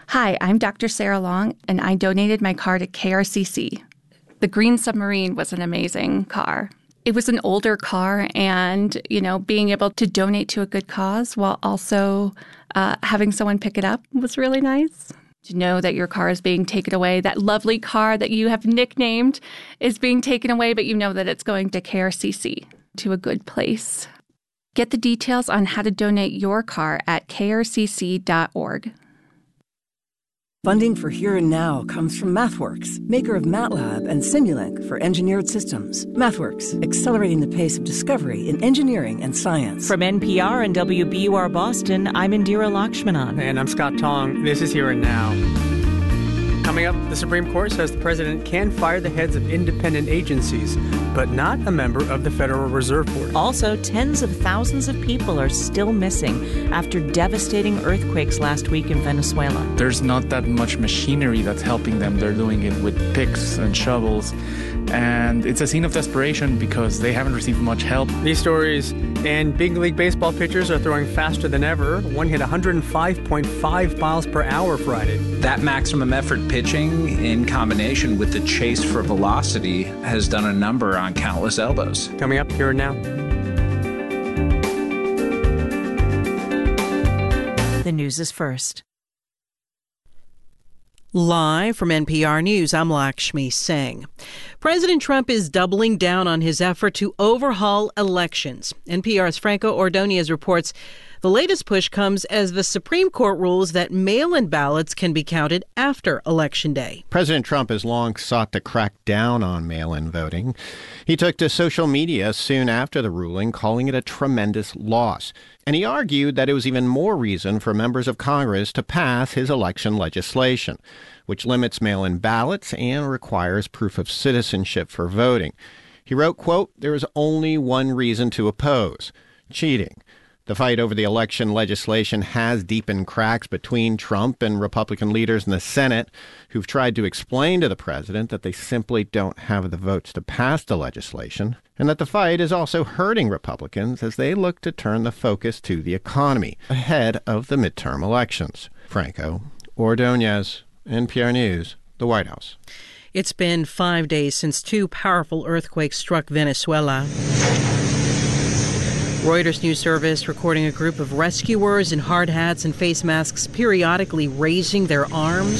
Hi, I'm Dr. Sarah Long, and I donated my car to KRCC. The Green Submarine was an amazing car. It was an older car, and, being able to donate to a good cause while also having someone pick it up was really nice. To know that your car is being taken away, that lovely car that you have nicknamed is being taken away, but you know that it's going to KRCC, to a good place. Get the details on how to donate your car at krcc.org. Funding for Here and Now comes from MathWorks, maker of MATLAB and Simulink for engineered systems. MathWorks, accelerating the pace of discovery in engineering and science. From NPR and WBUR Boston, I'm Indira Lakshmanan. And I'm Scott Tong. This is Here and Now. Coming up, the Supreme Court says the president can fire the heads of independent agencies, but not a member of the Federal Reserve Board. Also, tens of thousands of people are still missing after devastating earthquakes last week in Venezuela. There's not that much machinery that's helping them. They're doing it with picks and shovels. And it's a scene of desperation because they haven't received much help. These stories, and big league baseball pitchers are throwing faster than ever. One hit 105.5 miles per hour Friday. That maximum effort pitching in combination with the chase for velocity has done a number on countless elbows. Coming up Here and Now. The news is first. Live from NPR News, I'm Lakshmi Singh. President Trump is doubling down on his effort to overhaul elections. NPR's Franco Ordonez reports the latest push comes as the Supreme Court rules that mail-in ballots can be counted after Election Day. President Trump has long sought to crack down on mail-in voting. He took to social media soon after the ruling, calling it a tremendous loss. And he argued that it was even more reason for members of Congress to pass his election legislation, which limits mail-in ballots and requires proof of citizenship for voting. He wrote, quote, "There is only one reason to oppose: cheating." The fight over the election legislation has deepened cracks between Trump and Republican leaders in the Senate, who've tried to explain to the president that they simply don't have the votes to pass the legislation, and that the fight is also hurting Republicans as they look to turn the focus to the economy ahead of the midterm elections. Franco Ordonez, NPR News, the White House. It's been 5 days since two powerful earthquakes struck Venezuela. Reuters News Service recording a group of rescuers in hard hats and face masks periodically raising their arms,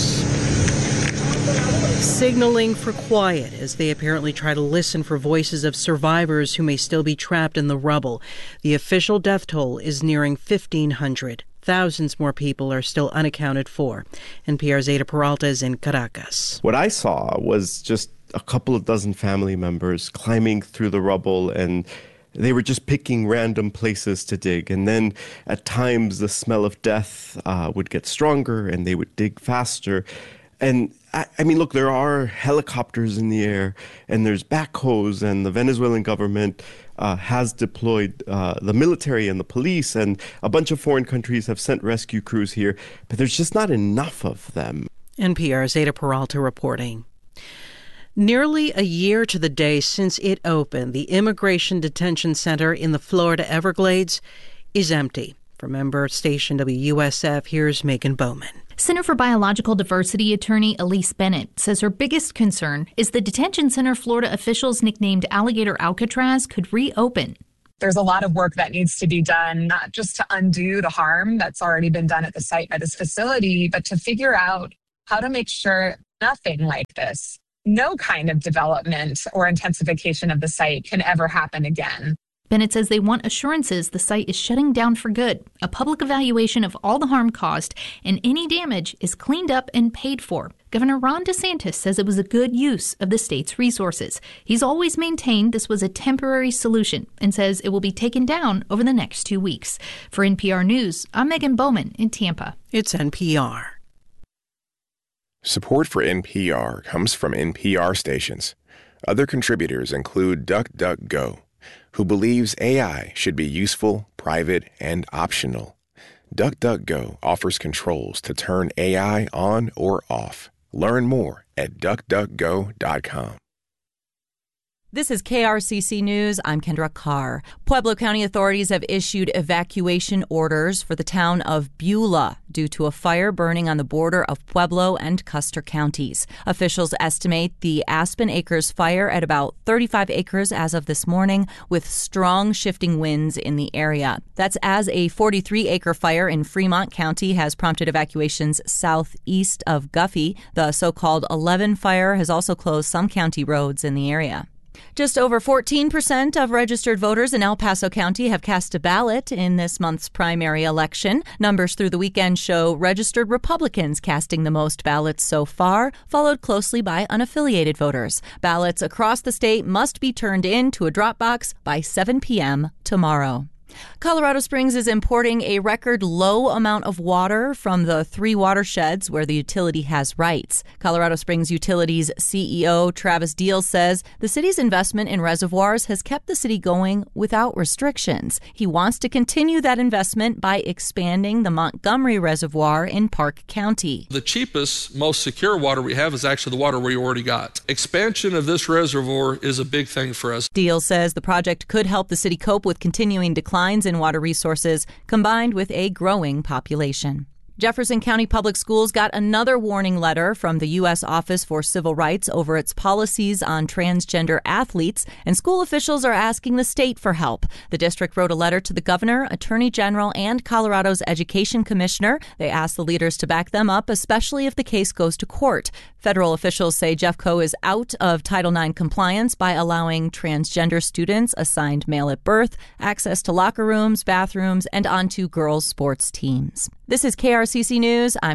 signaling for quiet as they apparently try to listen for voices of survivors who may still be trapped in the rubble. The official death toll is nearing 1,500. Thousands more people are still unaccounted for. NPR's Ada Peralta is in Caracas. What I saw was just a couple of dozen family members climbing through the rubble, and they were just picking random places to dig. And then at times the smell of death would get stronger and they would dig faster. And I mean, look, there are helicopters in the air and there's backhoes, and the Venezuelan government has deployed the military and the police, and a bunch of foreign countries have sent rescue crews here, but there's just not enough of them. NPR's Ada Peralta reporting. Nearly a year to the day since it opened, the Immigration Detention Center in the Florida Everglades is empty. From member station WUSF, here's Megan Bowman. Center for Biological Diversity attorney Elise Bennett says her biggest concern is the detention center Florida officials nicknamed Alligator Alcatraz could reopen. There's a lot of work that needs to be done, not just to undo the harm that's already been done at the site by this facility, but to figure out how to make sure nothing like this, no kind of development or intensification of the site can ever happen again. Bennett says they want assurances the site is shutting down for good, a public evaluation of all the harm caused, and any damage is cleaned up and paid for. Governor Ron DeSantis says it was a good use of the state's resources. He's always maintained this was a temporary solution and says it will be taken down over the next 2 weeks. For NPR News, I'm Megan Bowman in Tampa. It's NPR. Support for NPR comes from NPR stations. Other contributors include DuckDuckGo, who believes AI should be useful, private, and optional. DuckDuckGo offers controls to turn AI on or off. Learn more at DuckDuckGo.com. This is KRCC News. I'm Kendra Carr. Pueblo County authorities have issued evacuation orders for the town of Beulah due to a fire burning on the border of Pueblo and Custer counties. Officials estimate the Aspen Acres fire at about 35 acres as of this morning, with strong shifting winds in the area. That's as a 43-acre fire in Fremont County has prompted evacuations southeast of Guffey. The so-called 11 fire has also closed some county roads in the area. Just over 14% of registered voters in El Paso County have cast a ballot in this month's primary election. Numbers through the weekend show registered Republicans casting the most ballots so far, followed closely by unaffiliated voters. Ballots across the state must be turned in to a drop box by 7 p.m. tomorrow. Colorado Springs is importing a record low amount of water from the 3 watersheds where the utility has rights. Colorado Springs Utilities CEO Travis Deal says the city's investment in reservoirs has kept the city going without restrictions. He wants to continue that investment by expanding the Montgomery Reservoir in Park County. The cheapest, most secure water we have is actually the water we already got. Expansion of this reservoir is a big thing for us. Deal says the project could help the city cope with continuing declines in water resources combined with a growing population. Jefferson County Public Schools got another warning letter from the U.S. Office for Civil Rights over its policies on transgender athletes, and school officials are asking the state for help. The district wrote a letter to the governor, attorney general, and Colorado's education commissioner. They asked the leaders to back them up, especially if the case goes to court. Federal officials say Jeffco is out of Title IX compliance by allowing transgender students assigned male at birth access to locker rooms, bathrooms, and onto girls' sports teams. This is KRCC News. I'm